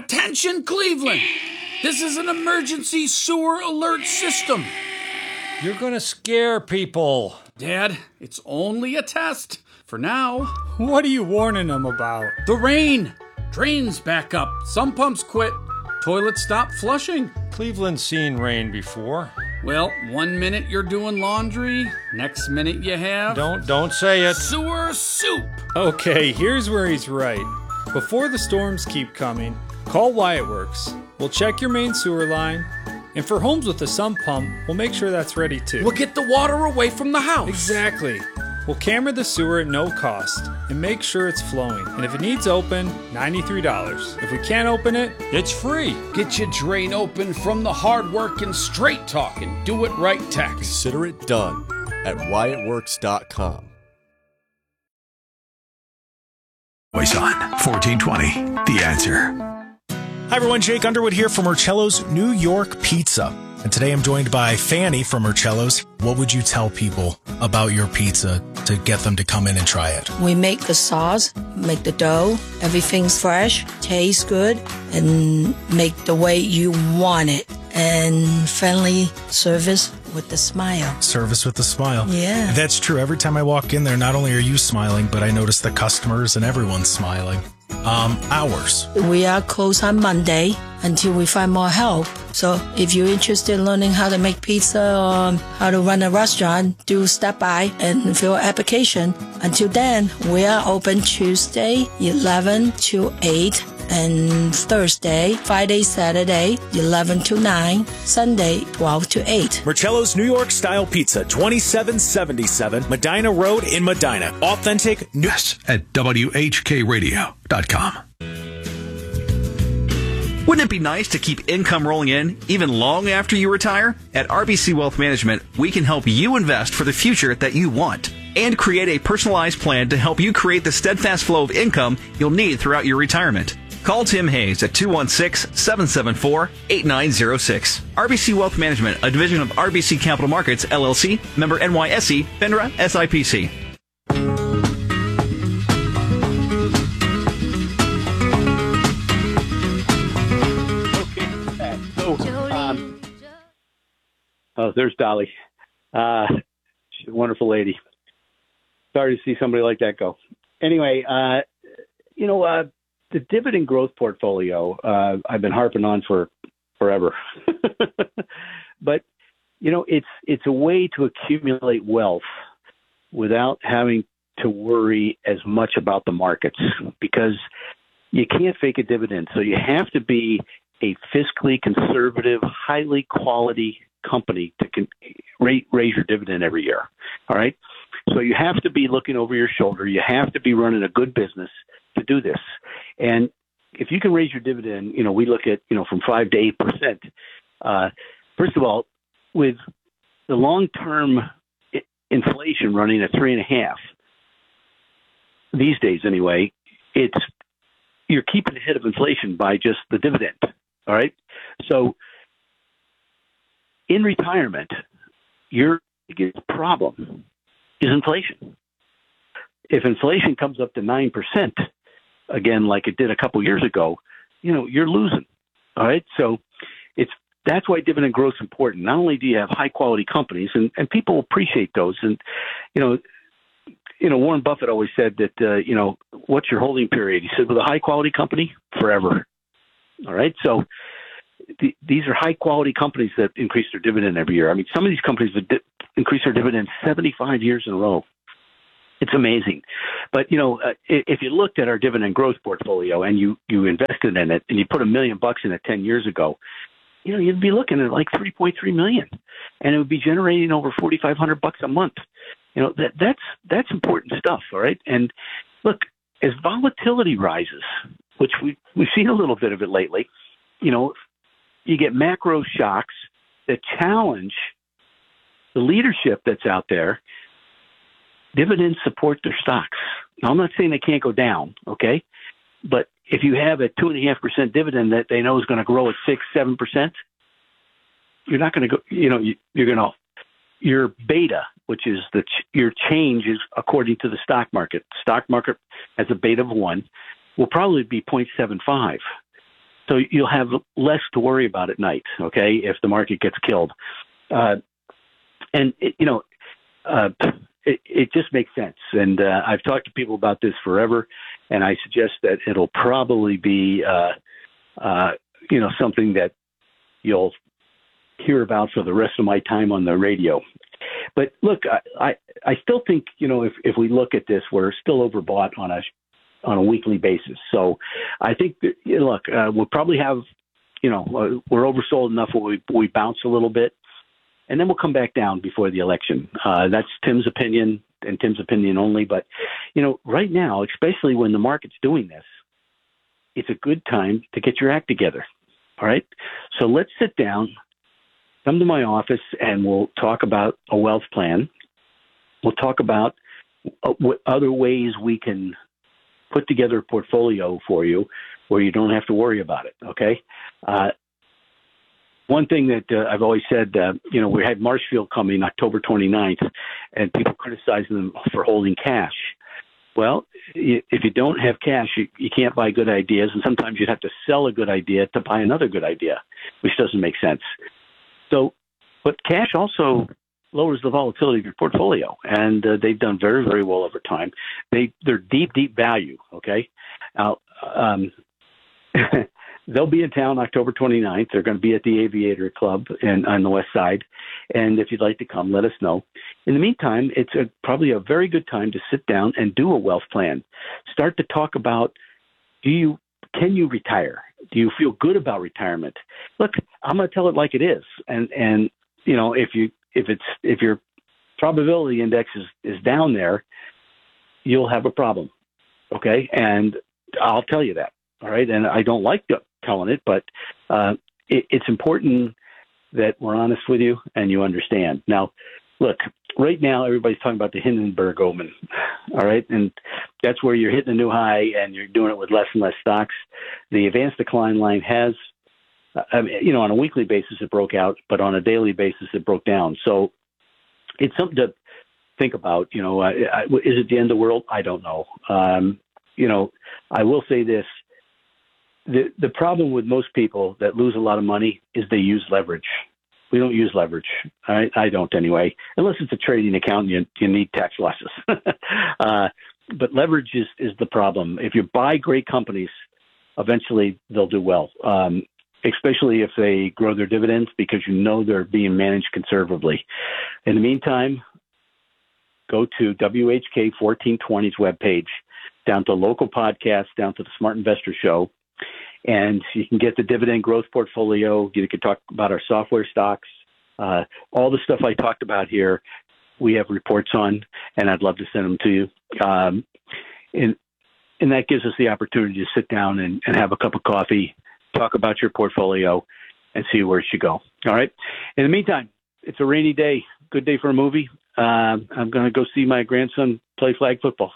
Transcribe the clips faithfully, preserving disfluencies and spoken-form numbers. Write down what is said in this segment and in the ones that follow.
Attention, Cleveland! This is an emergency sewer alert system. You're gonna scare people. Dad, it's only a test. For now. What are you warning them about? The rain. Drains back up. Some pumps quit. Toilets stop flushing. Cleveland's seen rain before. Well, one minute you're doing laundry, next minute you have... Don't, don't say it. Sewer soup. Okay, here's where he's right. Before the storms keep coming, call Wyatt Works. We'll check your main sewer line. And for homes with a sump pump, we'll make sure that's ready too. We'll get the water away from the house. Exactly. We'll camera the sewer at no cost and make sure it's flowing. And if it needs open, ninety-three dollars. If we can't open it, it's free. Get your drain open from the hard-working, straight-talking, do-it-right tech. Consider it done at Wyatt Works dot com. Voice on fourteen twenty, The Answer. Hi, everyone. Jake Underwood here from Urcello's New York Pizza. And today I'm joined by Fanny from Urcello's. What would you tell people about your pizza to get them to come in and try it? We make the sauce, make the dough, everything's fresh, tastes good, and make the way you want it. And friendly service with the smile. Service with the smile. Yeah. That's true. Every time I walk in there, not only are you smiling, but I notice the customers and everyone's smiling. Um, hours. We are closed on Monday until we find more help. So if you're interested in learning how to make pizza or how to run a restaurant, do stop by and fill an application. Until then, we are open Tuesday, eleven to eight, and Thursday, Friday, Saturday, eleven to nine, Sunday, twelve to eight. Urcello's New York Style Pizza, twenty-seven seventy-seven Medina Road in Medina. Authentic news at W H K radio dot com. Wouldn't it be nice to keep income rolling in even long after you retire? At R B C Wealth Management, we can help you invest for the future that you want and create a personalized plan to help you create the steadfast flow of income you'll need throughout your retirement. Call Tim Hayes at two one six, seven seven four, eight nine zero six. R B C Wealth Management, a division of R B C Capital Markets, L L C, member N Y S E, FINRA, S I P C. Um, oh, there's Dolly. Uh, she's a wonderful lady. Sorry to see somebody like that go. Anyway, uh, you know, uh, the dividend growth portfolio, uh, I've been harping on for forever. But, you know, it's it's a way to accumulate wealth without having to worry as much about the markets, because you can't fake a dividend. So you have to be a fiscally conservative, highly quality company to con- rate, raise your dividend every year. All right. So you have to be looking over your shoulder. You have to be running a good business to do this. And if you can raise your dividend, you know, we look at, you know, from five to eight percent. Uh, first of all, with the long-term I- inflation running at three and a half these days, anyway, it's you're keeping ahead of inflation by just the dividend. All right. So in retirement, your biggest problem is inflation. If inflation comes up to nine percent, again, like it did a couple years ago, you know, you're losing. All right. So it's that's why dividend growth is important. Not only do you have high quality companies, and, and people appreciate those. And, you know, you know, Warren Buffett always said that, uh, you know, what's your holding period? He said, with a high quality company, forever. All right. So the, these are high quality companies that increase their dividend every year. I mean, some of these companies have di- increased their dividend seventy-five years in a row. It's amazing. But, you know, uh, if you looked at our dividend growth portfolio and you, you invested in it and you put a million bucks in it ten years ago, you know, you'd be looking at like three point three million, and it would be generating over forty-five hundred bucks a month. You know, that that's, that's important stuff. All right. And look, as volatility rises, which we, we've seen a little bit of it lately, you know, you get macro shocks that challenge the leadership that's out there. Dividends support their stocks. Now, I'm not saying they can't go down, okay? But if you have a two and a half percent dividend that they know is going to grow at six, seven percent, you're not going to go. You know, you, you're going to your beta, which is the ch- your change is according to the stock market. Stock market has a beta of one, will probably be zero point seven five. So you'll have less to worry about at night, okay, if the market gets killed. Uh, and, it, you know, uh, it, it just makes sense. And uh, I've talked to people about this forever, and I suggest that it'll probably be, uh, uh, you know, something that you'll hear about for the rest of my time on the radio. But look, I, I, I still think, you know, if, if we look at this, we're still overbought on a on a weekly basis. So I think that, you know, look, uh, we'll probably have, you know, uh, we're oversold enough where we, we bounce a little bit, and then we'll come back down before the election. Uh, that's Tim's opinion and Tim's opinion only. But, you know, right now, especially when the market's doing this, it's a good time to get your act together. All right. So let's sit down, come to my office, and we'll talk about a wealth plan. We'll talk about uh, what other ways we can put together a portfolio for you where you don't have to worry about it, okay? Uh, one thing that uh, I've always said, uh, you know, we had Marshfield coming October twenty-ninth, and people criticizing them for holding cash. Well, if you don't have cash, you, you can't buy good ideas, and sometimes you'd have to sell a good idea to buy another good idea, which doesn't make sense. So, but cash also lowers the volatility of your portfolio, and uh, they've done very, very well over time. They, they're deep, deep value, okay? Now, um, they'll be in town October twenty-ninth. They're going to be at the Aviator Club in, on the west side, and if you'd like to come, let us know. In the meantime, it's a, probably a very good time to sit down and do a wealth plan. Start to talk about, do you can you retire? Do you feel good about retirement? Look, I'm going to tell it like it is, and and you know, if you if it's if your probability index is, is down there, you'll have a problem, okay? And I'll tell you that, all right? And I don't like telling it, but uh, it, it's important that we're honest with you and you understand. Now, look, right now everybody's talking about the Hindenburg Omen, all right? And that's where you're hitting a new high and you're doing it with less and less stocks. The advanced decline line has, I mean, you know, on a weekly basis it broke out, but on a daily basis it broke down. So it's something to think about. You know, uh, is it the end of the world? I don't know. Um, you know, I will say this. The, the problem with most people that lose a lot of money is they use leverage. We don't use leverage. I, I don't anyway, unless it's a trading account and you, you need tax losses. uh, but leverage is, is the problem. If you buy great companies, eventually they'll do well. Um, especially if they grow their dividends, because you know they're being managed conservatively. In the meantime, go to W H K fourteen twenty's webpage, down to local podcasts, down to the Smart Investor Show, and you can get the dividend growth portfolio. You can talk about our software stocks, uh, all the stuff I talked about here. We have reports on, and I'd love to send them to you. Um, and, and that gives us the opportunity to sit down and, and have a cup of coffee, talk about your portfolio, and see where it should go. All right. In the meantime, it's a rainy day. Good day for a movie. Uh, I'm going to go see my grandson play flag football.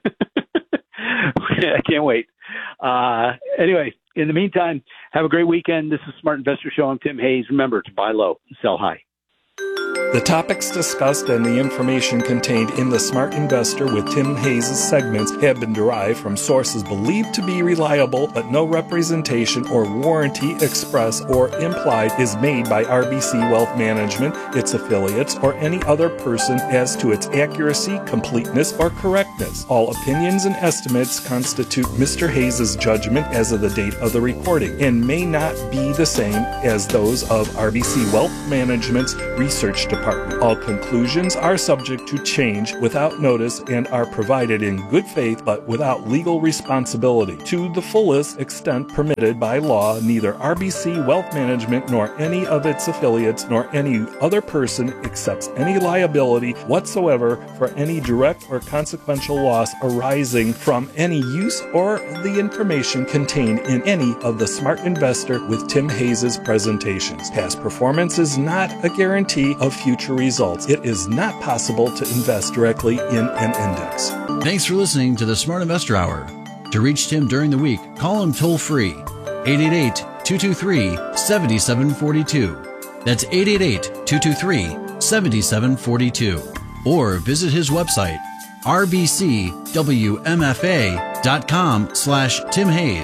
I can't wait. Uh, anyway, in the meantime, have a great weekend. This is Smart Investor Show. I'm Tim Hayes. Remember to buy low, sell high. The topics discussed and the information contained in the Smart Investor with Tim Hayes' segments have been derived from sources believed to be reliable, but no representation or warranty expressed or implied is made by R B C Wealth Management, its affiliates, or any other person as to its accuracy, completeness, or correctness. All opinions and estimates constitute Mister Hayes' judgment as of the date of the recording and may not be the same as those of R B C Wealth Management's research department. All conclusions are subject to change without notice and are provided in good faith but without legal responsibility. To the fullest extent permitted by law, neither R B C Wealth Management nor any of its affiliates nor any other person accepts any liability whatsoever for any direct or consequential loss arising from any use or the information contained in any of the Smart Investor with Tim Hayes' presentations. Past performance is not a guarantee of future results. It is not possible to invest directly in an index. Thanks for listening to the Smart Investor Hour. To reach Tim during the week, call him toll free, eight eight eight, two two three, seven seven four two. That's eight eight eight, two two three, seven seven four two. Or visit his website, r b c w m f a dot com slash Tim Hayes.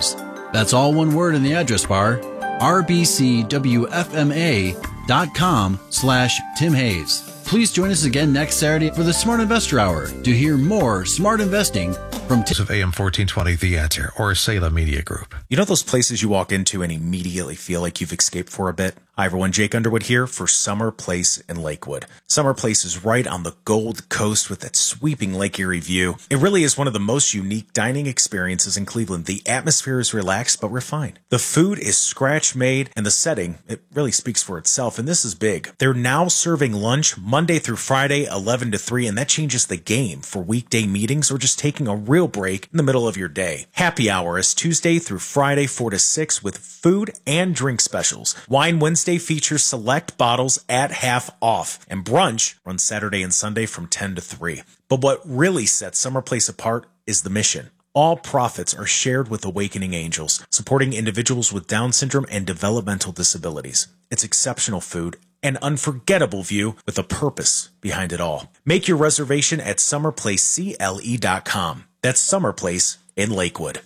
That's all one word in the address bar, r b c w f m a dot com slash Tim Hayes. Please join us again next Saturday for the Smart Investor Hour to hear more smart investing from Tim. Of A M fourteen twenty, The Answer, or Salem Media Group. You know those places you walk into and immediately feel like you've escaped for a bit? Hi everyone, Jake Underwood here for Summer Place in Lakewood. Summer Place is right on the Gold Coast with that sweeping Lake Erie view. It really is one of the most unique dining experiences in Cleveland. The atmosphere is relaxed but refined. The food is scratch made and the setting, it really speaks for itself, and this is big. They're now serving lunch Monday through Friday, eleven to three, and that changes the game for weekday meetings or just taking a real break in the middle of your day. Happy hour is Tuesday through Friday, four to six with food and drink specials. Wine Wednesday features select bottles at half off, and brunch runs Saturday and Sunday from ten to three. But what really sets Summer Place apart is the mission. All profits are shared with Awakening Angels, supporting individuals with Down syndrome and developmental disabilities. It's exceptional food, an unforgettable view with a purpose behind it all. Make your reservation at summer place c l e dot com. That's Summer Place in Lakewood.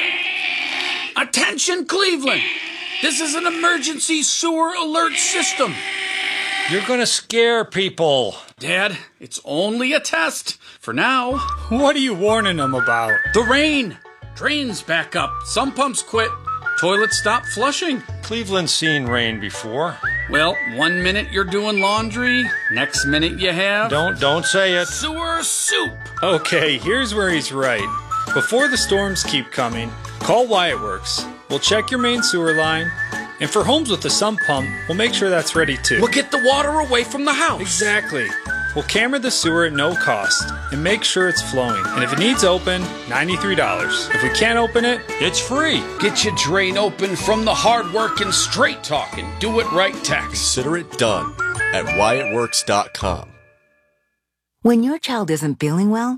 Attention, Cleveland! This is an emergency sewer alert system. You're gonna scare people. Dad, it's only a test. For now. What are you warning them about? The rain. Drains back up. Some pumps quit. Toilets stop flushing. Cleveland's seen rain before. Well, one minute you're doing laundry, next minute you have... Don't, don't say it. Sewer soup. Okay, here's where he's right. Before the storms keep coming, call Wyatt Works. We'll check your main sewer line. And for homes with a sump pump, we'll make sure that's ready too. We'll get the water away from the house. Exactly. We'll camera the sewer at no cost and make sure it's flowing. And if it needs open, ninety-three dollars. If we can't open it, it's free. Get your drain open from the hard-working, straight-talking, do-it-right text. Consider it done at wyatt works dot com. When your child isn't feeling well,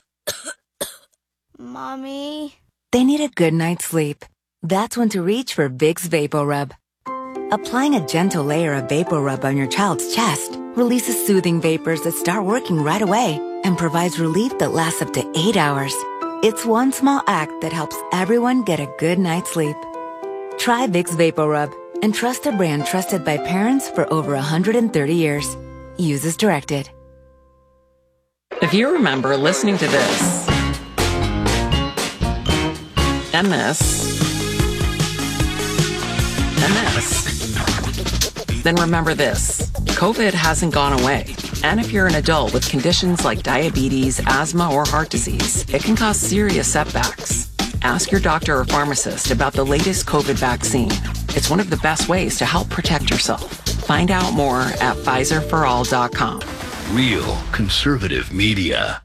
Mommy, they need a good night's sleep. That's when to reach for Vicks VapoRub. Applying a gentle layer of VapoRub on your child's chest releases soothing vapors that start working right away and provides relief that lasts up to eight hours. It's one small act that helps everyone get a good night's sleep. Try Vicks VapoRub and trust a brand trusted by parents for over one hundred thirty years. Use as directed. If you remember listening to this and this and this, then remember this. COVID hasn't gone away. And if you're an adult with conditions like diabetes, asthma, or heart disease, it can cause serious setbacks. Ask your doctor or pharmacist about the latest COVID vaccine. It's one of the best ways to help protect yourself. Find out more at Pfizer for all dot com. Real conservative media.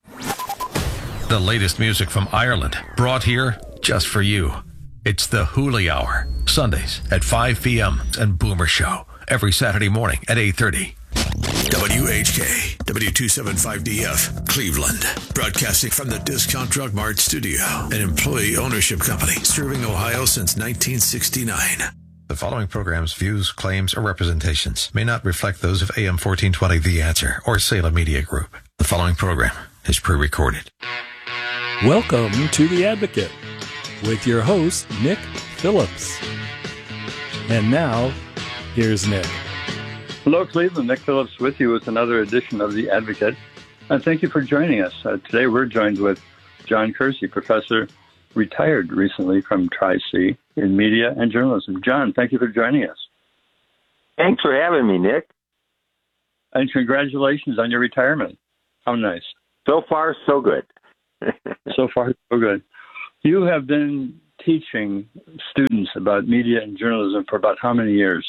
The latest music from Ireland, brought here just for you. It's the Hooli Hour, Sundays at five p.m. and Boomer Show, every Saturday morning at eight thirty. W H K, W two seventy-five D F, Cleveland. Broadcasting from the Discount Drug Mart studio, an employee ownership company serving Ohio since nineteen sixty-nine. The following program's views, claims, or representations may not reflect those of A M fourteen twenty The Answer or Salem Media Group. The following program is pre-recorded. Welcome to The Advocate with your host, Nick Phillips. And now, here's Nick. Hello, Cleveland. Nick Phillips with you with another edition of The Advocate. And thank you for joining us. Uh, today we're joined with John Kersey, professor retired recently from Tri-C in media and journalism. John, thank you for joining us. Thanks for having me, Nick. And congratulations on your retirement. How nice. So far, so good. So far, so good. You have been teaching students about media and journalism for about how many years?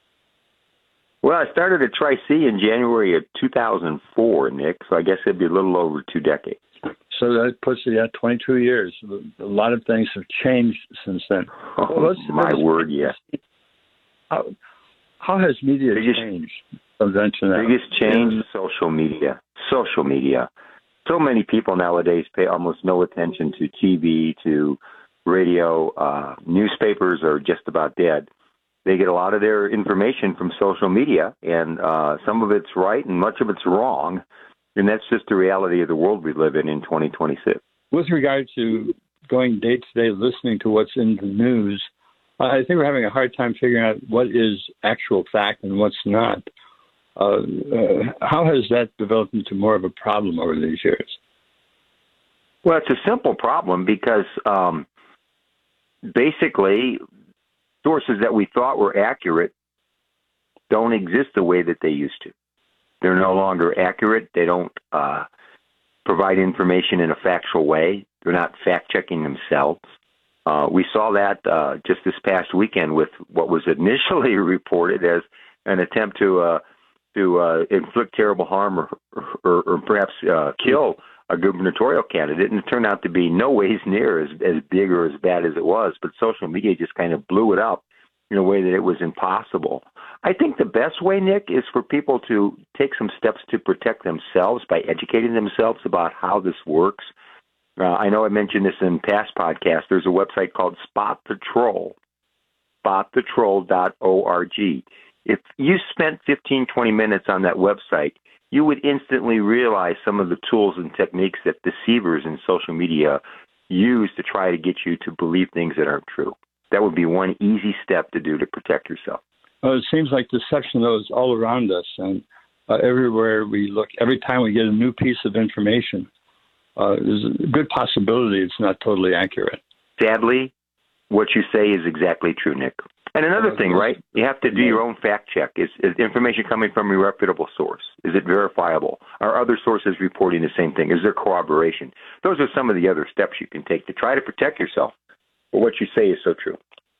Well, I started at Tri-C in January of two thousand four, Nick, so I guess it'd be a little over two decades. So that puts it at twenty-two years. A lot of things have changed since then. Oh, well, let's, my let's, word, yes. How, how has media biggest, changed from then to now? Biggest change is social media. Social media. So many people nowadays pay almost no attention to T V, to radio. Uh, newspapers are just about dead. They get a lot of their information from social media, and uh, some of it's right and much of it's wrong. And that's just the reality of the world we live in in twenty twenty-six. With regard to going day to day, listening to what's in the news, I think we're having a hard time figuring out what is actual fact and what's not. Uh, uh, how has that developed into more of a problem over these years? Well, it's a simple problem because um, basically sources that we thought were accurate don't exist the way that they used to. They're no longer accurate. They don't uh, provide information in a factual way. They're not fact-checking themselves. Uh, we saw that uh, just this past weekend with what was initially reported as an attempt to uh, to uh, inflict terrible harm or, or, or perhaps uh, kill a gubernatorial candidate, and it turned out to be no ways near as, as big or as bad as it was, but social media just kind of blew it up in a way that it was impossible. I think the best way, Nick, is for people to take some steps to protect themselves by educating themselves about how this works. Uh, I know I mentioned this in past podcasts. There's a website called Spot the Troll, spot the troll dot org. If you spent fifteen, twenty minutes on that website, you would instantly realize some of the tools and techniques that deceivers in social media use to try to get you to believe things that aren't true. That would be one easy step to do to protect yourself. Well, it seems like deception, though, is all around us. And uh, everywhere we look, every time we get a new piece of information, uh, there's a good possibility it's not totally accurate. Sadly, what you say is exactly true, Nick. And another thing, right? You have to do your own fact check. Is, is information coming from a reputable source? Is it verifiable? Are other sources reporting the same thing? Is there corroboration? Those are some of the other steps you can take to try to protect yourself. But what you say is so true.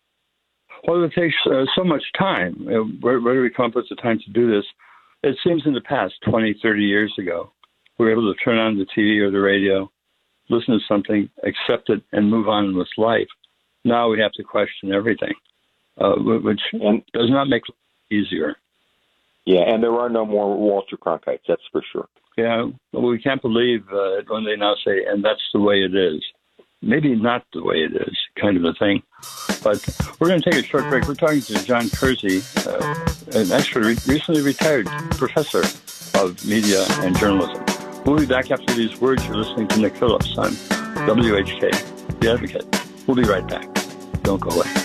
Well, it takes uh, so much time. Uh, where, where do we come up with the time to do this? It seems in the past, twenty, thirty years ago, we were able to turn on the T V or the radio, listen to something, accept it, and move on with life. Now we have to question everything. Uh, which and, does not make it easier. Yeah, and there are no more Walter Cronkites, that's for sure. Yeah, well, we can't believe uh, when they now say, and that's the way it is. Maybe not the way it is, kind of a thing. But we're going to take a short break. We're talking to John Kersey, uh, an actually re- recently retired professor of media and journalism. We'll be back after these words. You're listening to Nick Phillips on W H K, The Advocate. We'll be right back. Don't go away.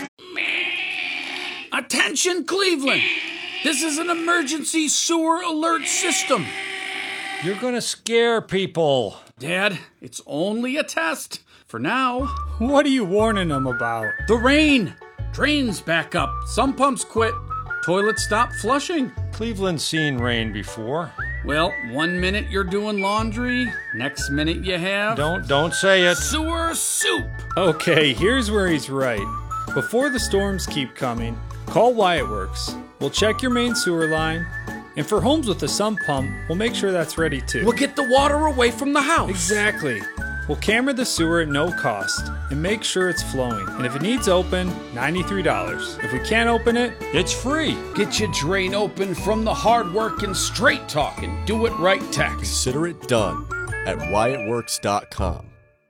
Attention, Cleveland! This is an emergency sewer alert system. You're gonna scare people. Dad, it's only a test. For now. What are you warning them about? The rain. Drains back up. Some pumps quit. Toilets stop flushing. Cleveland's seen rain before. Well, one minute you're doing laundry, next minute you have... Don't, don't say it. Sewer soup. Okay, here's where he's right. Before the storms keep coming, call Wyatt Works. We'll check your main sewer line, and for homes with a sump pump, we'll make sure that's ready too. We'll get the water away from the house. Exactly. We'll camera the sewer at no cost and make sure it's flowing. And if it needs open, ninety-three dollars. If we can't open it, it's free. Get your drain open from the hard work and straight talking. Do it right tax. Consider it done at wyatt works dot com.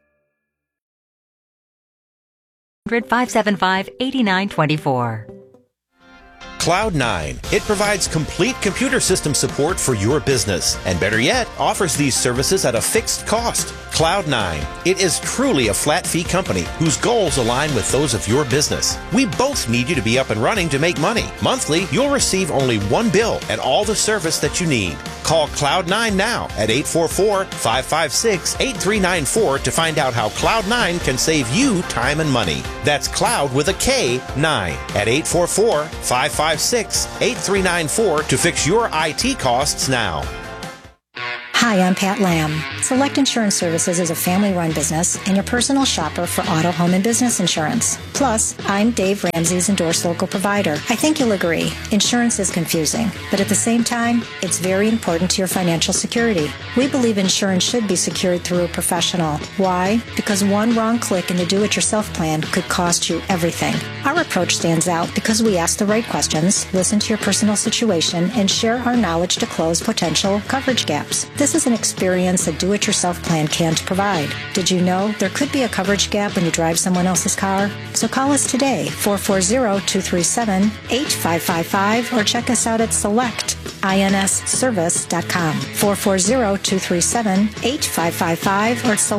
five seven five, eight nine two four. Cloud nine. It provides complete computer system support for your business, and better yet, offers these services at a fixed cost. Cloud nine. It is truly a flat fee company whose goals align with those of your business. We both need you to be up and running to make money. Monthly, you'll receive only one bill and all the service that you need. Call Cloud nine now at eight four four, five five six, eight three nine four to find out how Cloud nine can save you time and money. That's Cloud with a K, nine at eight four four, five five six, eight three nine four to fix your I T costs now. Hi, I'm Pat Lamb. Select Insurance Services is a family-run business and your personal shopper for auto, home, and business insurance. Plus, I'm Dave Ramsey's endorsed local provider. I think you'll agree, insurance is confusing, but at the same time, it's very important to your financial security. We believe insurance should be secured through a professional. Why? Because one wrong click in the do-it-yourself plan could cost you everything. Our approach stands out because we ask the right questions, listen to your personal situation, and share our knowledge to close potential coverage gaps. This This is an experience a do-it-yourself plan can't provide. Did you know there could be a coverage gap when you drive someone else's car? So call us today, four four zero, two three seven, eight five five five, or check us out at select ins service dot com, four four zero, two three seven, eight five five five, or select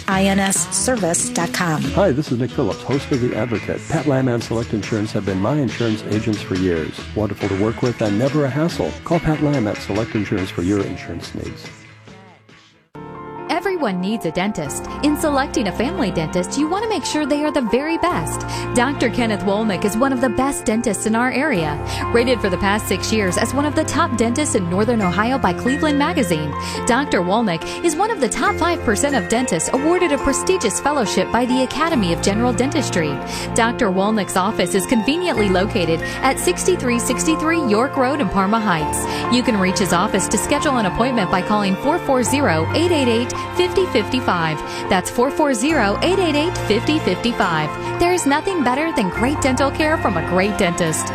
ins service dot com. Hi, this is Nick Phillips, host of The Advocate. Pat Lamb and Select Insurance have been my insurance agents for years. Wonderful to work with and never a hassle. Call Pat Lamb at Select Insurance for your insurance needs. Everyone needs a dentist. In selecting a family dentist, you want to make sure they are the very best. Doctor Kenneth Wolnick is one of the best dentists in our area. Rated for the past six years as one of the top dentists in Northern Ohio by Cleveland Magazine, Doctor Wolnick is one of the top five percent of dentists awarded a prestigious fellowship by the Academy of General Dentistry. Doctor Wolnick's office is conveniently located at sixty-three sixty-three York Road in Parma Heights. You can reach his office to schedule an appointment by calling four four zero, eight eight eight, five zero five five. That's four four zero, eight eight eight, five zero five five. There's nothing better than great dental care from a great dentist.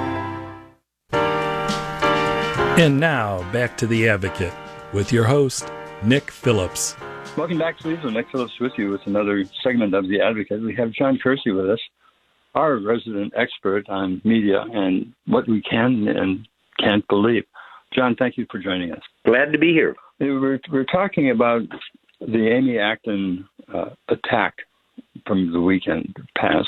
And now, back to The Advocate with your host, Nick Phillips. Welcome back, Cleveland. Nick Phillips with you with another segment of The Advocate. We have John Kersey with us, our resident expert on media and what we can and can't believe. John, thank you for joining us. Glad to be here. We're, we're talking about the Amy Acton uh, attack from the weekend past,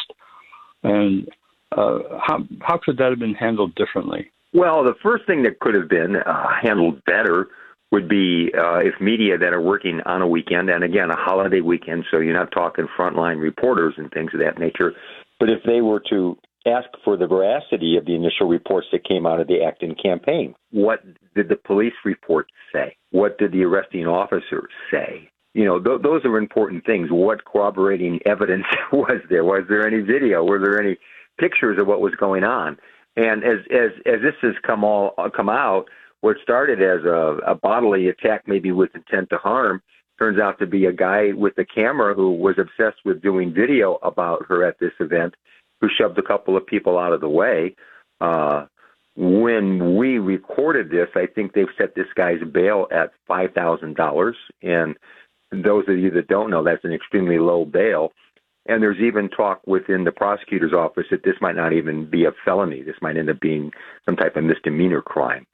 and uh, how how could that have been handled differently? Well, the first thing that could have been uh, handled better would be uh, if media that are working on a weekend, and again, a holiday weekend, so you're not talking frontline reporters and things of that nature, but if they were to ask for the veracity of the initial reports that came out of the Acton campaign. What did the police report say? What did the arresting officer say? You know, th- those are important things. What corroborating evidence was there? Was there any video? Were there any pictures of what was going on? And as as as this has come all come out, what started as a, a bodily attack, maybe with intent to harm, turns out to be a guy with a camera who was obsessed with doing video about her at this event, who shoved a couple of people out of the way. Uh, when we recorded this, I think they've set this guy's bail at five thousand dollars. And those of you that don't know, that's an extremely low bail. And there's even talk within the prosecutor's office that this might not even be a felony. This might end up being some type of misdemeanor crime.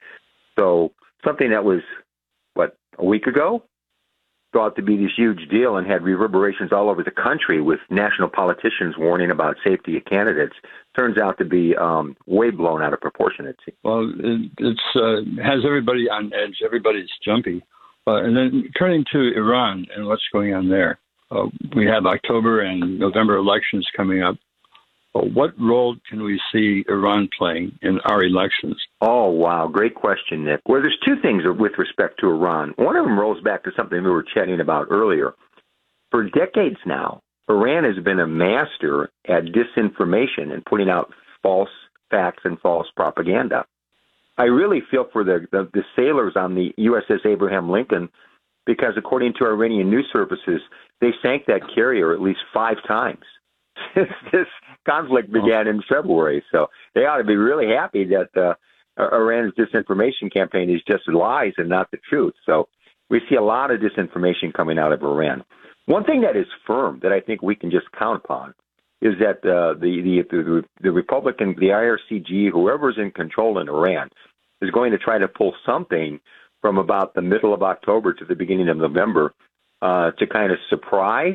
So something that was, what, a week ago? Thought to be this huge deal and had reverberations all over the country with national politicians warning about safety of candidates, turns out to be um, way blown out of proportion, it seems. Well, it it's, uh, has everybody on edge. Everybody's jumpy. Uh, and then turning to Iran and what's going on there. Uh, we have October and November elections coming up. Uh, what role can we see Iran playing in our elections? Oh, wow. Great question, Nick. Well, there's two things with respect to Iran. One of them rolls back to something we were chatting about earlier. For decades now, Iran has been a master at disinformation and putting out false facts and false propaganda. I really feel for the, the, the sailors on the U S S Abraham Lincoln because, according to Iranian news services, they sank that carrier at least five times since this conflict began in February. So they ought to be really happy that uh, Iran's disinformation campaign is just lies and not the truth. So we see a lot of disinformation coming out of Iran. One thing that is firm that I think we can just count upon is that uh, the, the, the, the Republican, the I R C G, whoever's in control in Iran, is going to try to pull something from about the middle of October to the beginning of November uh, to kind of surprise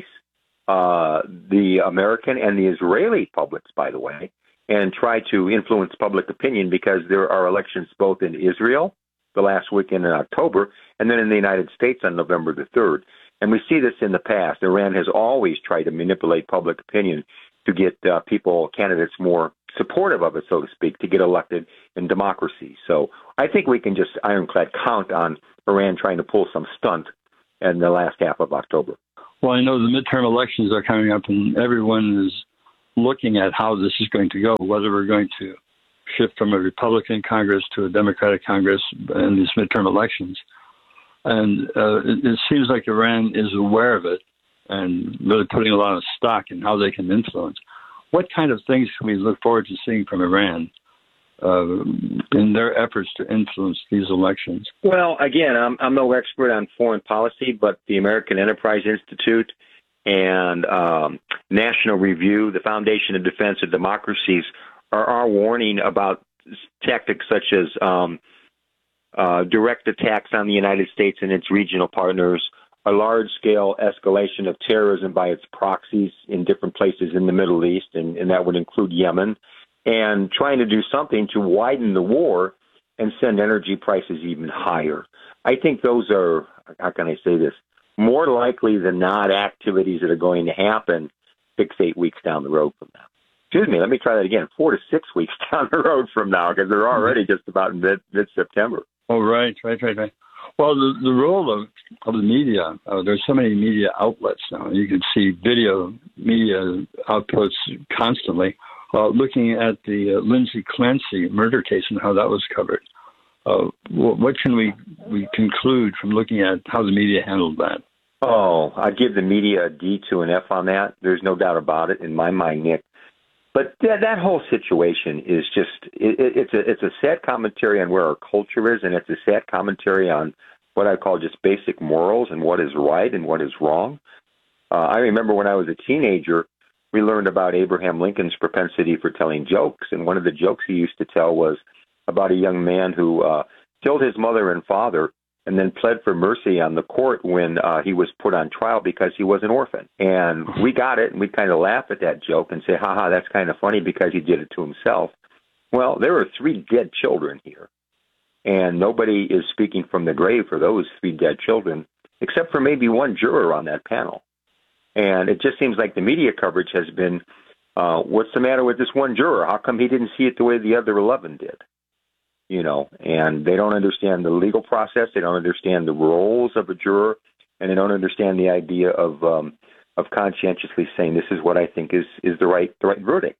uh, the American and the Israeli publics, by the way, and try to influence public opinion because there are elections both in Israel the last weekend in October and then in the United States on November the third. And we see this in the past. Iran has always tried to manipulate public opinion to get uh, people, candidates more supportive of it, so to speak, to get elected in democracy. So I think we can just ironclad count on Iran trying to pull some stunt in the last half of October. Well, I know the midterm elections are coming up, and everyone is looking at how this is going to go, whether we're going to shift from a Republican Congress to a Democratic Congress in these midterm elections. And uh, it, it seems like Iran is aware of it and really putting a lot of stock in how they can influence. What kind of things can we look forward to seeing from Iran uh, in their efforts to influence these elections? Well, again, I'm, I'm no expert on foreign policy, but the American Enterprise Institute and um, National Review, the Foundation of Defense of Democracies, are, are warning about tactics such as um, uh, direct attacks on the United States and its regional partners, a large-scale escalation of terrorism by its proxies in different places in the Middle East, and, and that would include Yemen, and trying to do something to widen the war and send energy prices even higher. I think those are, how can I say this, more likely than not activities that are going to happen six, eight weeks down the road from now. Excuse me, let me try that again, four to six weeks down the road from now, because they're already just about in mid, mid-September. Oh, right, right, right, right. Well, the, the role of, of the media, uh, there's so many media outlets now. You can see video media outputs constantly. Uh, looking at the uh, Lindsay Clancy murder case and how that was covered, uh, what, what can we, we conclude from looking at how the media handled that? Oh, I'd give the media a D to an F on that. There's no doubt about it in my mind, Nick. But that, that whole situation is just, it, it's a it's a sad commentary on where our culture is, and it's a sad commentary on what I call just basic morals and what is right and what is wrong. Uh, I remember when I was a teenager, we learned about Abraham Lincoln's propensity for telling jokes, and one of the jokes he used to tell was about a young man who uh, killed his mother and father and then pled for mercy on the court when uh, he was put on trial because he was an orphan. And we got it, and we kind of laugh at that joke and say, ha-ha, that's kind of funny because he did it to himself. Well, there are three dead children here, and nobody is speaking from the grave for those three dead children, except for maybe one juror on that panel. And it just seems like the media coverage has been, uh, what's the matter with this one juror? How come he didn't see it the way the other eleven did? You know, and they don't understand the legal process. They don't understand the roles of a juror, and they don't understand the idea of um, of conscientiously saying this is what I think is, is the right the right verdict.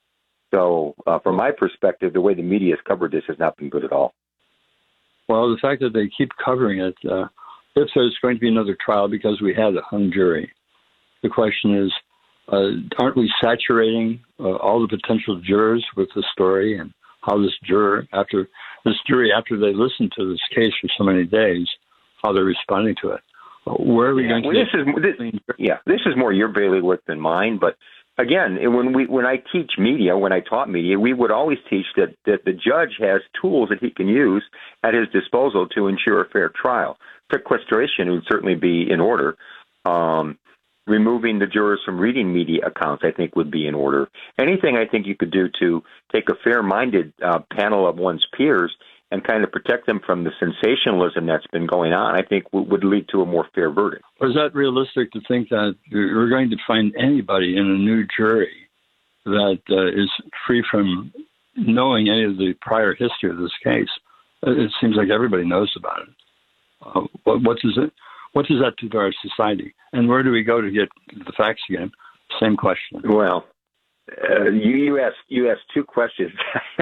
So, uh, from my perspective, the way the media has covered this has not been good at all. Well, the fact that they keep covering it, uh, if there's going to be another trial because we had a hung jury, the question is, uh, aren't we saturating uh, all the potential jurors with the story, and how this juror, after this jury, after they listen to this case for so many days, how they're responding to it? Where are we yeah, going well, to? This is this, yeah, this is more your bailiwick than mine. But again, when we when I teach media, when I taught media, we would always teach that that the judge has tools that he can use at his disposal to ensure a fair trial. Sequestration would certainly be in order. Um, Removing the jurors from reading media accounts, I think, would be in order. Anything I think you could do to take a fair-minded uh, panel of one's peers and kind of protect them from the sensationalism that's been going on, I think w- would lead to a more fair verdict. Or is that realistic to think that you're going to find anybody in a new jury that uh, is free from knowing any of the prior history of this case? It seems like everybody knows about it. Uh, what, what does it? What does that do to our society? And where do we go to get the facts again? Same question. Well, uh, you, you asked you asked two questions.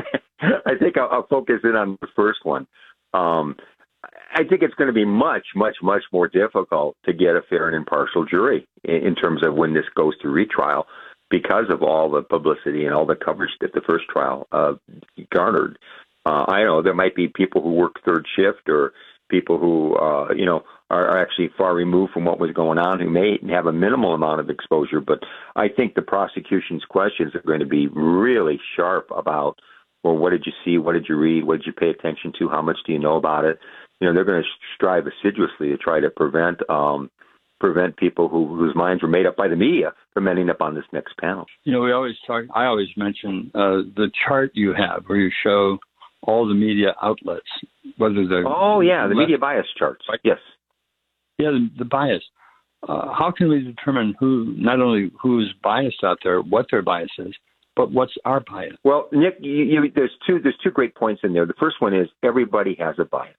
I think I'll, I'll focus in on the first one. Um, I think it's going to be much, much, much more difficult to get a fair and impartial jury in, in terms of when this goes to retrial because of all the publicity and all the coverage that the first trial uh, garnered. Uh, I know there might be people who work third shift or people who, uh, you know, are actually far removed from what was going on, who may have a minimal amount of exposure. But I think the prosecution's questions are going to be really sharp about, well, what did you see? What did you read? What did you pay attention to? How much do you know about it? You know, they're going to strive assiduously to try to prevent um, prevent people who, whose minds were made up by the media from ending up on this next panel. You know, we always talk, I always mention uh, the chart you have where you show all the media outlets, whether they're... Oh, yeah, the media bias charts, yes. Yeah, the, the bias. Uh, how can we determine who, not only who's biased out there, what their bias is, but what's our bias? Well, Nick, you, you, there's two there's two great points in there. The first one is everybody has a bias.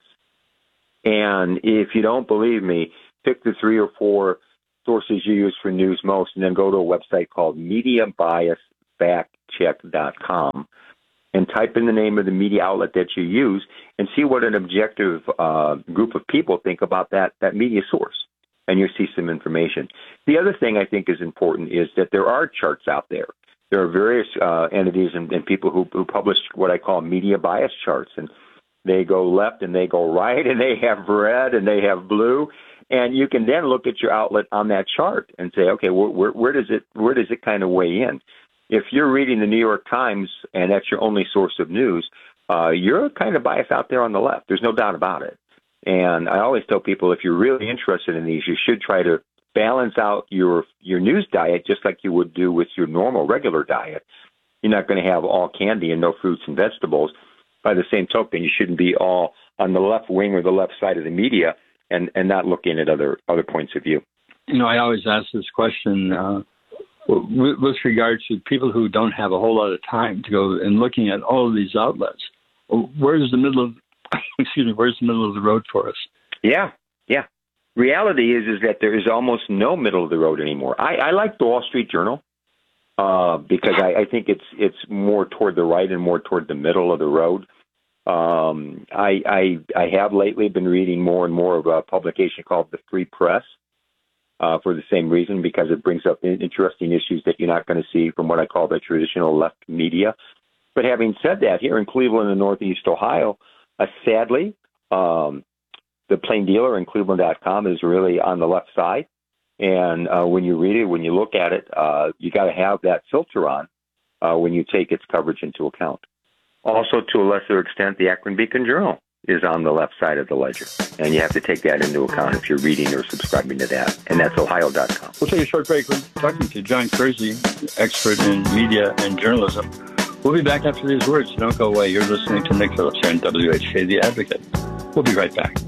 And if you don't believe me, pick the three or four sources you use for news most, and then go to a website called media bias fact check dot com. And type in the name of the media outlet that you use and see what an objective uh, group of people think about that, that media source. And you'll see some information. The other thing I think is important is that there are charts out there. There are various uh, entities and, and people who, who publish what I call media bias charts. And they go left and they go right and they have red and they have blue. And you can then look at your outlet on that chart and say, okay, where, where, where does it where does it kind of weigh in? If you're reading the New York Times and that's your only source of news, uh, you're kind of biased out there on the left. There's no doubt about it. And I always tell people, if you're really interested in these, you should try to balance out your your news diet just like you would do with your normal regular diet. You're not going to have all candy and no fruits and vegetables. By the same token, you shouldn't be all on the left wing or the left side of the media and, and not looking at other other points of view. You know, I always ask this question uh, with, with regard to people who don't have a whole lot of time to go and looking at all of these outlets. Where's the middle of excuse me? Where's the middle of the road for us? Yeah, yeah. Reality is is that there is almost no middle of the road anymore. I, I like the Wall Street Journal uh, because I, I think it's it's more toward the right and more toward the middle of the road. Um, I, I I have lately been reading more and more of a publication called The Free Press uh, for the same reason, because it brings up interesting issues that you're not going to see from what I call the traditional left media. But having said that, here in Cleveland and Northeast Ohio, uh, sadly, um, the Plain Dealer in Cleveland dot com is really on the left side. And uh, when you read it, when you look at it, uh, you got to have that filter on uh, when you take its coverage into account. Also, to a lesser extent, the Akron Beacon Journal is on the left side of the ledger. And you have to take that into account if you're reading or subscribing to that. And that's Ohio dot com. We'll take a short break. We're talking to John Kersey, expert in media and journalism. We'll be back after these words. Don't go away. You're listening to Nick Phillips here on W H K, The Advocate. We'll be right back.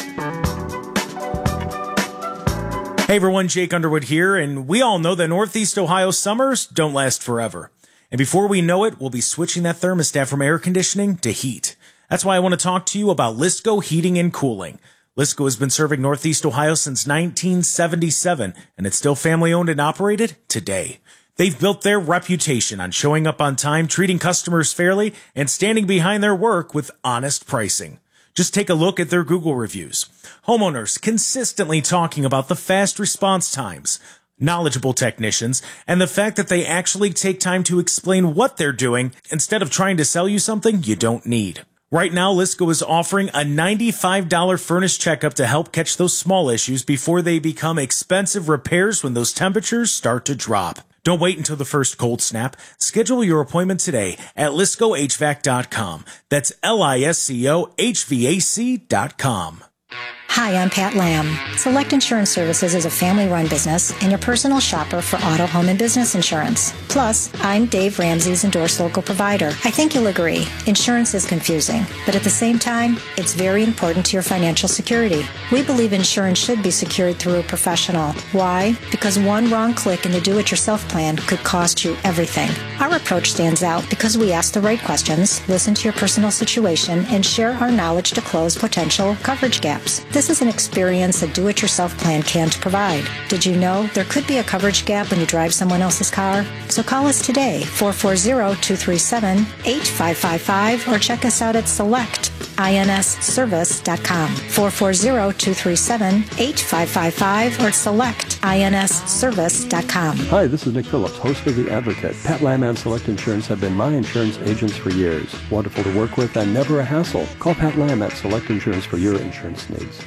Hey everyone, Jake Underwood here, and we all know that Northeast Ohio summers don't last forever. And before we know it, we'll be switching that thermostat from air conditioning to heat. That's why I want to talk to you about Lisco Heating and Cooling. Lisco has been serving Northeast Ohio since nineteen seventy-seven, and it's still family owned and operated today. They've built their reputation on showing up on time, treating customers fairly, and standing behind their work with honest pricing. Just take a look at their Google reviews. Homeowners consistently talking about the fast response times, knowledgeable technicians, and the fact that they actually take time to explain what they're doing instead of trying to sell you something you don't need. Right now, Lisco is offering a ninety-five dollars furnace checkup to help catch those small issues before they become expensive repairs when those temperatures start to drop. Don't wait until the first cold snap. Schedule your appointment today at lisco h v a c dot com. That's L I S C O H V A C dot com. Hi, I'm Pat Lamb. Select Insurance Services is a family-run business and your personal shopper for auto, home, and business insurance. Plus, I'm Dave Ramsey's endorsed local provider. I think you'll agree, insurance is confusing, but at the same time, it's very important to your financial security. We believe insurance should be secured through a professional. Why? Because one wrong click in the do-it-yourself plan could cost you everything. Our approach stands out because we ask the right questions, listen to your personal situation, and share our knowledge to close potential coverage gaps. This is an experience a do-it-yourself plan can't provide. Did you know there could be a coverage gap when you drive someone else's car? So call us today, four four zero, two three seven, eight five five five, or check us out at select ins service dot com, four four zero, two three seven, eight five five five, or select ins service dot com. Hi, this is Nick Phillips, host of The Advocate. Pat Lamb and Select Insurance have been my insurance agents for years. Wonderful to work with and never a hassle. Call Pat Lamb at Select Insurance for your insurance needs.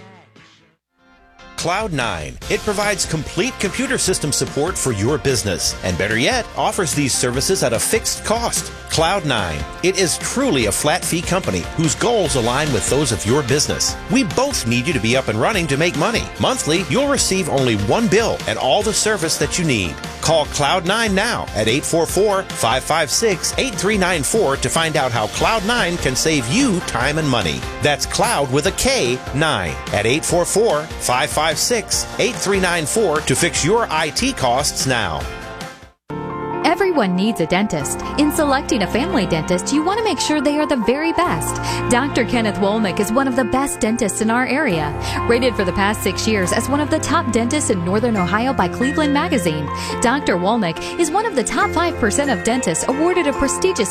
Cloud nine. It provides complete computer system support for your business, and better yet, offers these services at a fixed cost. Cloud nine. It is truly a flat fee company whose goals align with those of your business. We both need you to be up and running to make money. Monthly, you'll receive only one bill and all the service that you need. Call Cloud nine now at eight four four, five five six, eight three nine four to find out how Cloud nine can save you time and money. That's Cloud with a K, nine at eight four four, five five six, eight three nine four to fix your I T costs now. Everyone needs a dentist. In selecting a family dentist, you want to make sure they are the very best. Doctor Kenneth Wolnick is one of the best dentists in our area. Rated for the past six years as one of the top dentists in Northern Ohio by Cleveland Magazine, Doctor Wolnick is one of the top five percent of dentists awarded a prestigious